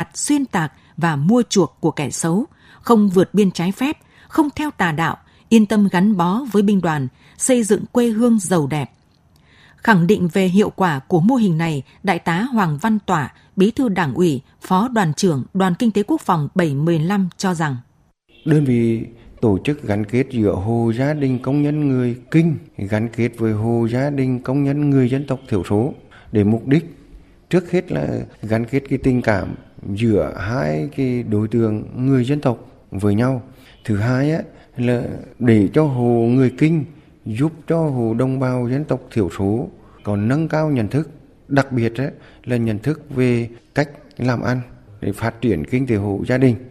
xuyên tạc và mua chuộc của kẻ xấu, không vượt biên trái phép, không theo tà đạo, yên tâm gắn bó với binh đoàn, xây dựng quê hương giàu đẹp. Khẳng định về hiệu quả của mô hình này, Đại tá Hoàng Văn Tỏa, Bí thư Đảng ủy, Phó Đoàn trưởng Đoàn Kinh tế Quốc phòng 715 cho rằng đơn vị tổ chức gắn kết giữa hộ gia đình công nhân người Kinh gắn kết với hộ gia đình công nhân người dân tộc thiểu số để mục đích trước hết là gắn kết cái tình cảm giữa hai cái đối tượng người dân tộc với nhau. Thứ hai là để cho hộ người Kinh giúp cho hộ đồng bào dân tộc thiểu số còn nâng cao nhận thức, đặc biệt là nhận thức về cách làm ăn để phát triển kinh tế hộ gia đình.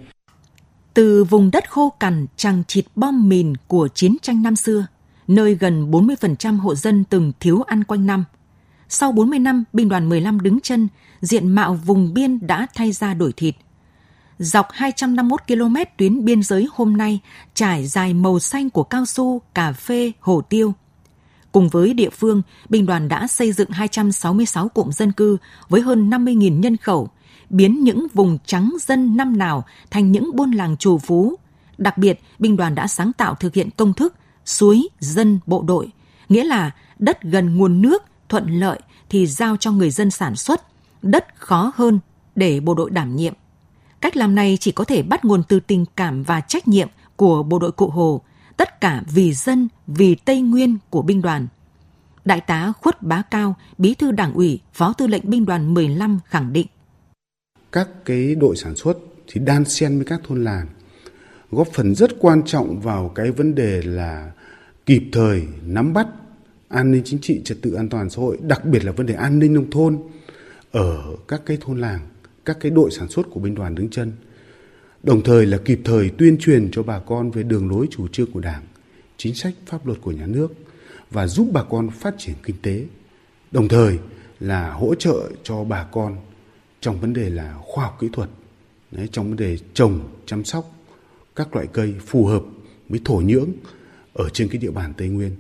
Từ vùng đất khô cằn chằng chịt bom mìn của chiến tranh năm xưa, nơi gần 40% hộ dân từng thiếu ăn quanh năm, sau 40 năm binh đoàn 15 đứng chân, diện mạo vùng biên đã thay da đổi thịt. Dọc 251 km tuyến biên giới hôm nay trải dài màu xanh của cao su, cà phê, hồ tiêu. Cùng với địa phương, binh đoàn đã xây dựng 266 cụm dân cư với hơn 50.000 nhân khẩu, biến những vùng trắng dân năm nào thành những buôn làng trù phú. Đặc biệt, binh đoàn đã sáng tạo thực hiện công thức suối, dân, bộ đội, nghĩa là đất gần nguồn nước, thuận lợi thì giao cho người dân sản xuất, đất khó hơn để bộ đội đảm nhiệm. Cách làm này chỉ có thể bắt nguồn từ tình cảm và trách nhiệm của bộ đội Cụ Hồ, tất cả vì dân, vì Tây Nguyên của binh đoàn. Đại tá Khuất Bá Cao, Bí thư Đảng ủy, Phó Tư lệnh binh đoàn 15 khẳng định. Các cái đội sản xuất thì đan xen với các thôn làng, góp phần rất quan trọng vào cái vấn đề là kịp thời nắm bắt an ninh chính trị, trật tự an toàn xã hội, đặc biệt là vấn đề an ninh nông thôn ở các cái thôn làng, các cái đội sản xuất của binh đoàn đứng chân. Đồng thời là kịp thời tuyên truyền cho bà con về đường lối chủ trương của Đảng, chính sách pháp luật của nhà nước và giúp bà con phát triển kinh tế. Đồng thời là hỗ trợ cho bà con trong vấn đề là khoa học kỹ thuật, trong vấn đề trồng, chăm sóc các loại cây phù hợp với thổ nhưỡng ở trên cái địa bàn Tây Nguyên.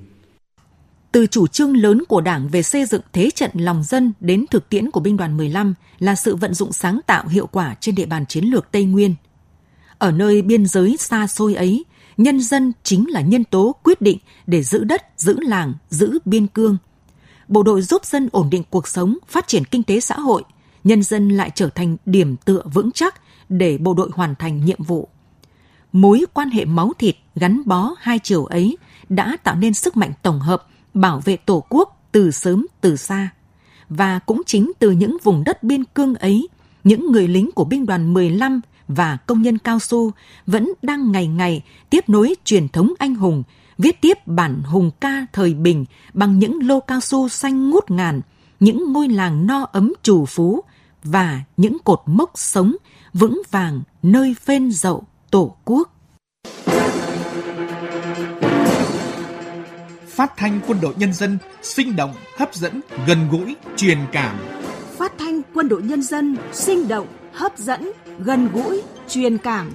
Từ chủ trương lớn của Đảng về xây dựng thế trận lòng dân đến thực tiễn của binh đoàn 15 là sự vận dụng sáng tạo hiệu quả trên địa bàn chiến lược Tây Nguyên. Ở nơi biên giới xa xôi ấy, nhân dân chính là nhân tố quyết định để giữ đất, giữ làng, giữ biên cương. Bộ đội giúp dân ổn định cuộc sống, phát triển kinh tế xã hội, nhân dân lại trở thành điểm tựa vững chắc để bộ đội hoàn thành nhiệm vụ. Mối quan hệ máu thịt gắn bó hai chiều ấy đã tạo nên sức mạnh tổng hợp bảo vệ Tổ quốc từ sớm từ xa. Và cũng chính từ những vùng đất biên cương ấy, những người lính của binh đoàn 15 và công nhân cao su vẫn đang ngày ngày tiếp nối truyền thống anh hùng, viết tiếp bản hùng ca thời bình bằng những lô cao su xanh ngút ngàn, những ngôi làng no ấm trù phú và những cột mốc sống vững vàng nơi phên dậu Tổ quốc. Phát thanh Quân đội Nhân dân sinh động, hấp dẫn, gần gũi, truyền cảm. Phát thanh Quân đội Nhân dân sinh động, hấp dẫn, gần gũi, truyền cảm.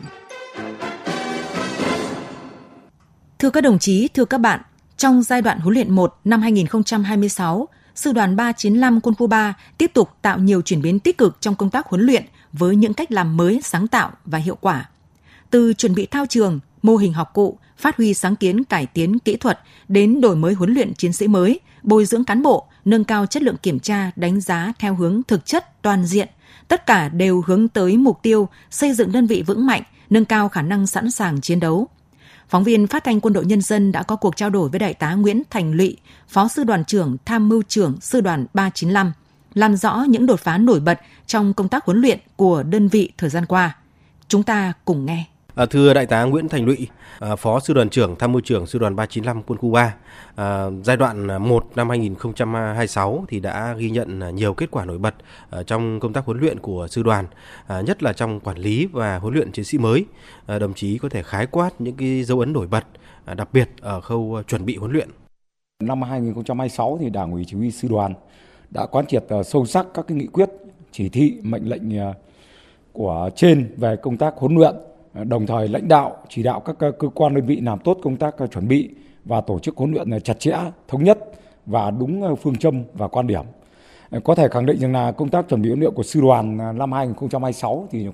Thưa các đồng chí, thưa các bạn, trong giai đoạn huấn luyện 1 năm 2026, Sư đoàn 395 Quân khu 3 tiếp tục tạo nhiều chuyển biến tích cực trong công tác huấn luyện với những cách làm mới, sáng tạo và hiệu quả. Từ chuẩn bị thao trường, mô hình học cụ, phát huy sáng kiến cải tiến kỹ thuật đến đổi mới huấn luyện chiến sĩ mới, bồi dưỡng cán bộ, nâng cao chất lượng kiểm tra, đánh giá theo hướng thực chất toàn diện, tất cả đều hướng tới mục tiêu xây dựng đơn vị vững mạnh, nâng cao khả năng sẵn sàng chiến đấu. Phóng viên Phát thanh Quân đội Nhân dân đã có cuộc trao đổi với Đại tá Nguyễn Thành Lụy, Phó Sư đoàn trưởng Tham mưu trưởng Sư đoàn 395, làm rõ những đột phá nổi bật trong công tác huấn luyện của đơn vị thời gian qua. Chúng ta cùng nghe. Thưa Đại tá Nguyễn Thành Lụy, Phó Sư đoàn trưởng Tham mưu trưởng Sư đoàn 395 Quân khu 3, giai đoạn 1 năm 2026 thì đã ghi nhận nhiều kết quả nổi bật trong công tác huấn luyện của sư đoàn, nhất là trong quản lý và huấn luyện chiến sĩ mới. Đồng chí có thể khái quát những cái dấu ấn nổi bật, đặc biệt ở khâu chuẩn bị huấn luyện. Năm 2026 thì Đảng ủy Chỉ huy Sư đoàn đã quán triệt sâu sắc các cái nghị quyết, chỉ thị, mệnh lệnh của trên về công tác huấn luyện, đồng thời lãnh đạo chỉ đạo các cơ quan đơn vị làm tốt công tác chuẩn bị và tổ chức huấn luyện chặt chẽ, thống nhất và đúng phương châm và quan điểm. Có thể khẳng định rằng là công tác chuẩn bị huấn luyện của sư đoàn năm 2026 thì